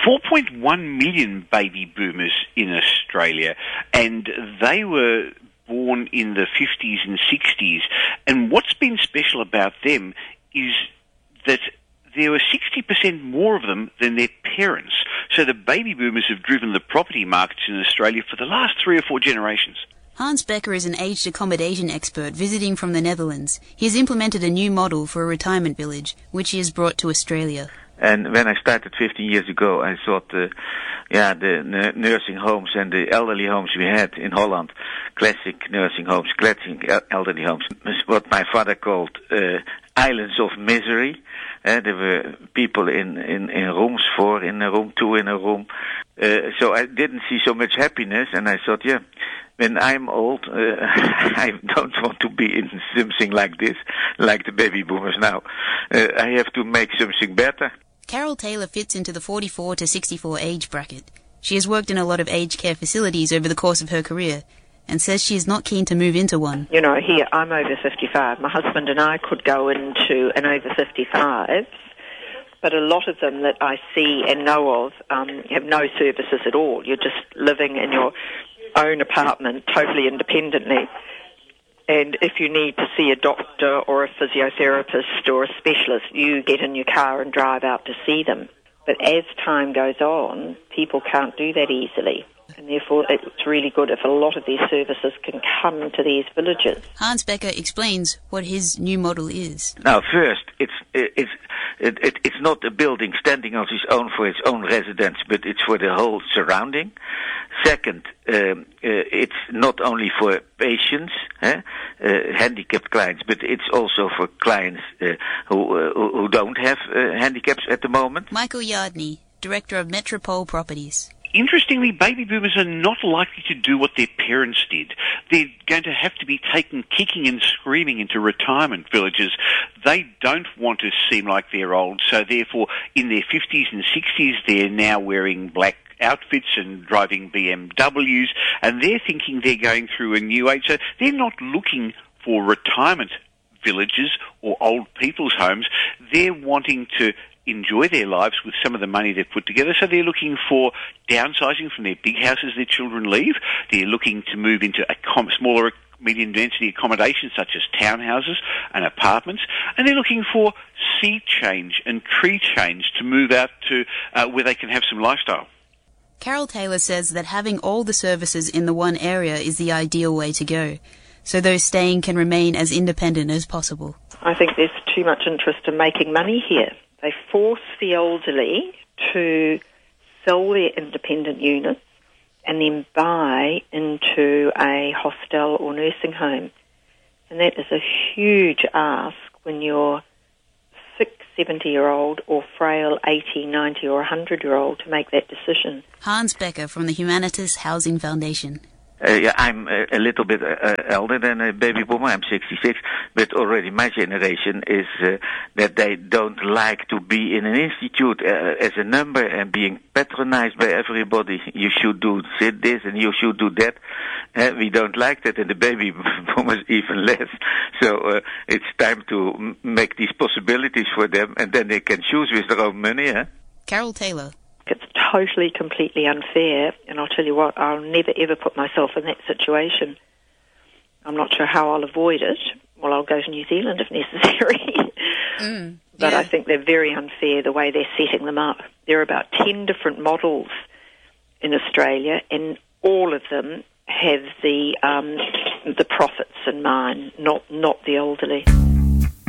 4.1 million baby boomers in Australia, and they were born in the 50s and 60s. And what's been special about them is that there were 60% more of them than their parents. So the baby boomers have driven the property markets in Australia for the last 3 or 4 generations. Hans Becker is an aged accommodation expert visiting from the Netherlands. He has implemented a new model for a retirement village, which he has brought to Australia. And when I started 15 years ago, I thought the nursing homes and the elderly homes we had in Holland, classic nursing homes, classic elderly homes, what my father called islands of misery. There were people in rooms, 4 in a room, 2 in a room. So I didn't see so much happiness, and I thought, when I'm old, I don't want to be in something like this, like the baby boomers now. I have to make something better. Carol Taylor fits into the 44 to 64 age bracket. She has worked in a lot of aged care facilities over the course of her career and says she is not keen to move into one. You know, here, I'm over 55. My husband and I could go into an over 55s, but a lot of them that I see and know of have no services at all. You're just living in your own apartment totally independently. And if you need to see a doctor or a physiotherapist or a specialist, you get in your car and drive out to see them. But as time goes on, people can't do that easily. And therefore, it's really good if a lot of these services can come to these villages. Hans Becker explains what his new model is. Now, first, it's not a building standing on its own for its own residents, but it's for the whole surrounding. Second, it's not only for patients, handicapped clients, but it's also for clients who don't have handicaps at the moment. Michael Yardney, Director of Metropole Properties. Interestingly, baby boomers are not likely to do what their parents did. They're going to have to be taken kicking and screaming into retirement villages. They don't want to seem like they're old, so therefore in their 50s and 60s they're now wearing black outfits and driving BMWs, and they're thinking they're going through a new age. So they're not looking for retirement villages or old people's homes. They're wanting to enjoy their lives with some of the money they've put together. So they're looking for downsizing from their big houses their children leave. They're looking to move into smaller medium density accommodations such as townhouses and apartments. And they're looking for sea change and tree change to move out to where they can have some lifestyle. Carol Taylor says that having all the services in the one area is the ideal way to go, so those staying can remain as independent as possible. I think there's too much interest in making money here. They force the elderly to sell their independent units and then buy into a hostel or nursing home. And that is a huge ask when you're 70-year-old or frail 80, 90 or 100-year-old to make that decision. Hans Becker from the Humanitas Housing Foundation. I'm a little bit elder than a baby boomer. I'm 66, but already my generation is that they don't like to be in an institute as a number and being patronized by everybody. You should do this and you should do that. We don't like that, and the baby boomers even less. So it's time to make these possibilities for them, and then they can choose with their own money. Carol Taylor. It's totally, completely unfair, and I'll tell you what, I'll never ever put myself in that situation. I'm not sure how I'll avoid it. Well, I'll go to New Zealand if necessary. But I think they're very unfair the way they're setting them up. There are about 10 different models in Australia, and all of them have the profits in mind, not the elderly.